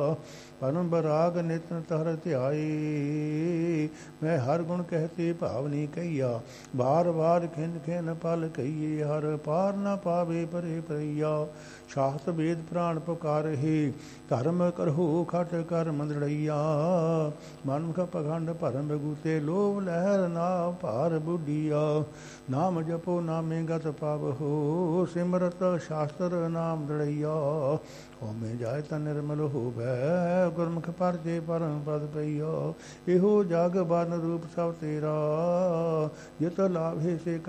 ਪਰਮ ਬਰਾਗ ਨਿਤਨ ਤਹਰ ਧਿਆਈ। ਮੈਂ ਹਰ ਗੁਣ ਕਹਤੇ ਭਾਵਨੀ ਕਈਆ, ਬਾਰ ਬਾਰ ਖਿਨ ਖਿਨ ਪਲ ਕਈਏ। ਹਰ ਪਾਰ ਨ ਪਾਵੇ ਪਰੇ ਪਰਈਆ, ਸ਼ਾਸਤ ਵੇਦ ਪ੍ਰਾਣ ਪੁਕਾਰਹਿ। ਧਰਮ ਕਰਹੁ ਖਟ ਕਰਮ ਦ੍ਰਿੜਈਆ, ਮਨੁਖ ਪਖੰਡ ਭਰਮ ਬਗੂਤੇ। ਲੋਭ ਲਹਿਰ ਨਾ ਭਾਰ ਬੁੱਢੀਆ, ਨਾਮ ਜਪੋ ਨਾਮੇ ਗਤ ਪਾਵਹੁ। ਸਿਮਰਤ ਸ਼ਾਸਤਰ ਨਾਮ ਦ੍ਰਿੜਈਆ, ਹੋਮੇ ਜਾਇ ਤਾ ਨਿਰਮਲ ਹੋਵੈ। ਗੁਰਮੁਖ ਪਰਜੇ ਪਰਮ ਪਦ ਪਈਆ, ਇਹੋ ਜਗ ਬਨ ਰੂਪ ਸਭ ਤੇਰਾ। ਜਿਤ ਲਾਭੇ ਸੇ